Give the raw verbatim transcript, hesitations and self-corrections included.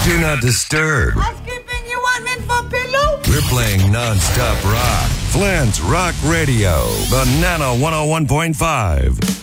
Do not disturb. Housekeeping, you want me for pillow? We're playing non-stop rock. Flint's Rock Radio. Banana one oh one point five.